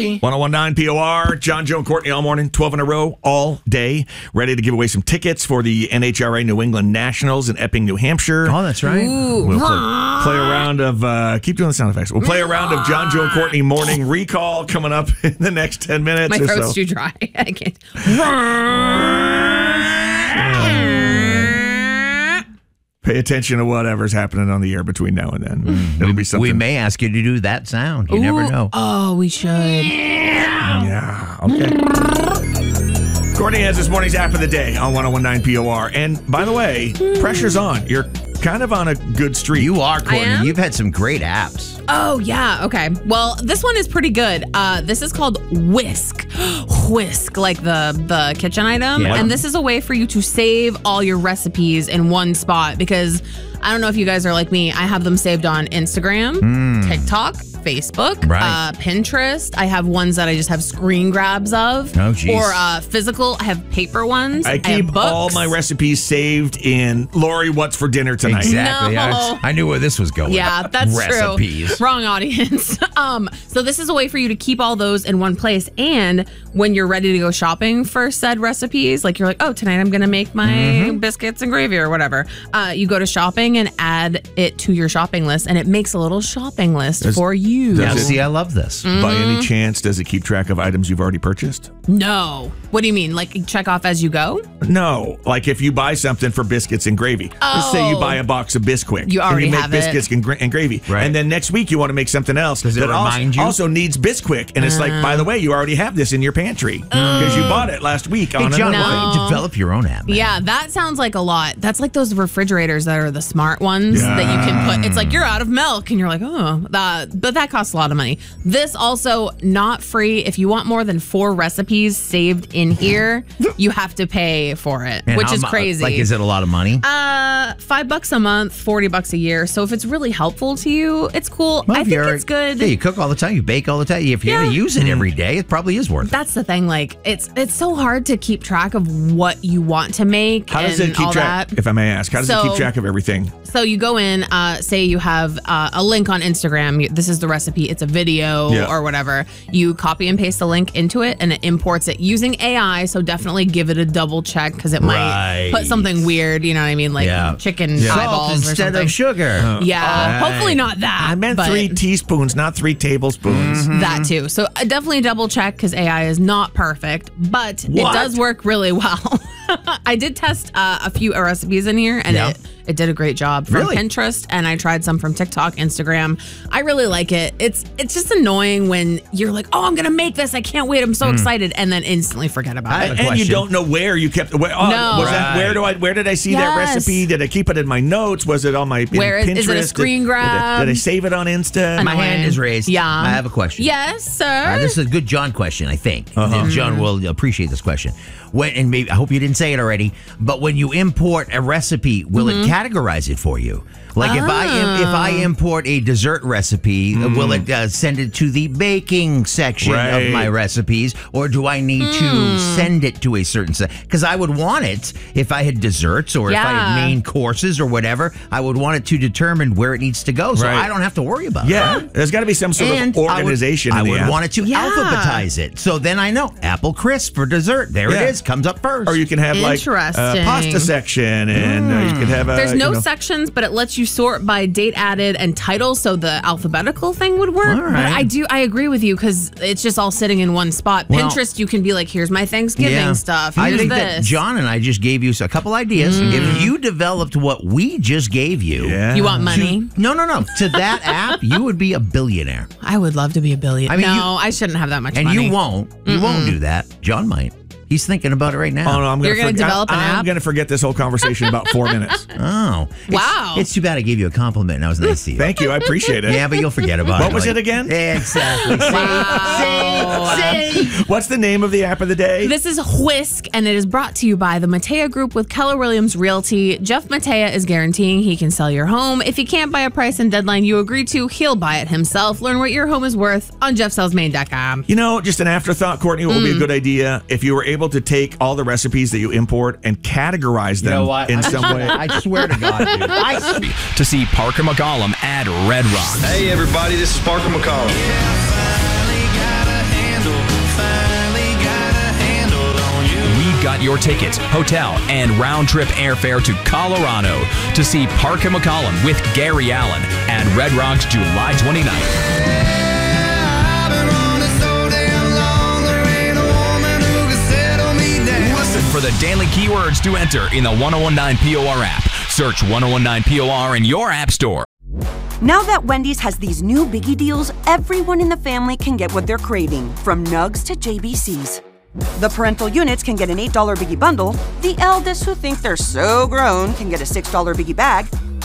1019 POR, John, Joe, and Courtney all morning, 12 in a row, all day, ready to give away some tickets for the NHRA New England Nationals in Epping, New Hampshire. Oh, that's right. We'll play a round of, keep doing the sound effects. We'll play a round of John, Joe, and Courtney morning recall coming up in the next 10 minutes. My throat's too dry. I can't. Pay attention to whatever's happening on the air between now and then. It'll be something. We may ask you to do that sound. You never know. Oh, we should. Yeah, okay. Courtney has this morning's app of the day on 1019 POR. And by the way, pressure's on. You're kind of on a good streak. You are, Courtney. I am? You've had some great apps. Oh, yeah. Okay. Well, this one is pretty good. This is called Whisk. Whisk, like the kitchen item. Yeah. And this is a way for you to save all your recipes in one spot because I don't know if you guys are like me. I have them saved on Instagram, TikTok, Facebook, Right. Pinterest. I have ones that I just have screen grabs of. Oh, geez. Or physical. I have paper ones. I have keep books. all my recipes saved in Lori, what's for dinner tonight? Exactly. No. I knew where this was going. Yeah, that's Recipes. true. Wrong audience. So this is a way for you to keep all those in one place. And when you're ready to go shopping for said recipes, like you're like, oh, tonight I'm going to make my biscuits and gravy or whatever. You go to shopping and add it to your shopping list. And it makes a little shopping list for you. Yeah, see, I love this. By any chance, does it keep track of items you've already purchased? No. What do you mean? Like check off as you go? No. Like if you buy something for biscuits and gravy. Let's say you buy a box of Bisquick. You already and you make have it. biscuits and gravy. Right. And then next week you want to make something else Does it remind you? also needs Bisquick. And it's like, by the way, you already have this in your pantry because you bought it last week on John, another why thing. don't you develop your own app, man? Yeah, that sounds like a lot. That's like those refrigerators that are the smart ones that you can put. It's like you're out of milk and you're like, oh, but that costs a lot of money. This also not free. If you want more than 4 recipes saved in here, you have to pay for it, And which how is mu- crazy. Like, is it a lot of money? $5 a month, $40 a year. So if it's really helpful to you, it's cool. Well, I if think you're- it's good. Yeah, you cook all the time. You bake all the time. If you're going to use it every day, it probably is worth it. That's the thing. Like it's so hard to keep track of what you want to make. How does and it keep all track, that. if I may ask, how does it So- keep track of everything? So you go in, say you have a link on Instagram. This is the recipe. It's a video or whatever. You copy and paste the link into it, and it imports it using AI. So definitely give it a double check because it might put something weird. You know what I mean? Like chicken eyeballs Salt instead or something. of sugar. Yeah, hopefully not that. I meant but 3 teaspoons, not 3 tablespoons. that too. So definitely double check because AI is not perfect, but it does work really well. I did test a few recipes in here, and it did a great job from Pinterest, and I tried some from TikTok, Instagram. I really like it. It's just annoying when you're like, oh, I'm gonna make this. I can't wait. I'm so excited, and then instantly forget about it. And you don't know where you kept. Where, where did I see that Yes. recipe? Did I keep it in my notes? Was it on my Pinterest? Is it a screen grab? Did I save it on Insta? My hand is raised. Yeah. I have a question. Yes, sir. This is a good John question, I think. And John will appreciate this question. And maybe I hope you didn't say it already, but when you import a recipe, will it categorize it for you? Like if I import a dessert recipe, will it send it to the baking section of my recipes, or do I need to send it to a certain section? Because I would want it if I had desserts or if I had main courses or whatever. I would want it to determine where it needs to go, so I don't have to worry about it. Yeah, there's got to be some sort of organization. I in the would app. want it to alphabetize it, so then I know apple crisp for dessert. There it is, comes up first. Or you can have like a pasta section, and you can have a. There's no sections, but it lets you sort by date added and title, so the alphabetical thing would work. All right. But I agree with you because it's just all sitting in one spot. Well, Pinterest, you can be like, here's my Thanksgiving stuff. I Here's think this. that John and I just gave you a couple ideas. If you developed what we just gave you, You want money? No. To that app, you would be a billionaire. I would love to be a billionaire. I mean, I shouldn't have that much And money. you won't. You won't do that. John might. He's thinking about it right now. Oh, no, You're gonna develop an app? I'm going to forget this whole conversation in about 4 minutes. Oh. Wow. It's too bad I gave you a compliment and I was nice to you. Thank you. I appreciate it. Yeah, but you'll forget about it. What was it again? Exactly. See? What's the name of the app of the day? This is Whisk, and it is brought to you by the Matea Group with Keller Williams Realty. Jeff Matea is guaranteeing he can sell your home. If he can't buy a price and deadline you agree to, he'll buy it himself. Learn what your home is worth on jeffsellsmaine.com. You know, just an afterthought, Courtney, what would be a good idea if you were able to take all the recipes that you import and categorize them in some way. I swear to God, dude. To see Parker McCollum at Red Rock. Hey, everybody, this is Parker McCollum. got your ticket, hotel, and round-trip airfare to Colorado to see Parker McCollum with Gary Allen at Red Rocks July 29th. Listen for the daily keywords to enter in the 1019 POR app. Search 1019 POR in your app store. Now that Wendy's has these new biggie deals, everyone in the family can get what they're craving, from nugs to JBCs. The parental units can get an $8 biggie bundle. The eldest who think they're so grown can get a $6 biggie bag.